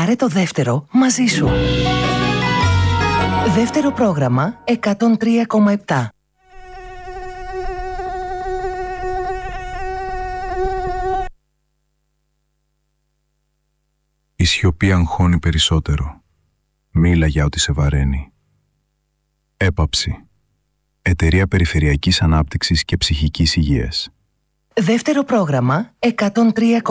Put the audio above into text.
Πάρε το δεύτερο μαζί σου. Δεύτερο πρόγραμμα 103,7. Η σιωπή αγχώνει περισσότερο. Μίλα για ό,τι σε βαραίνει. Έπαψη. Εταιρεία Περιφερειακής Ανάπτυξης και Ψυχικής Υγείας. Δεύτερο πρόγραμμα 103,7.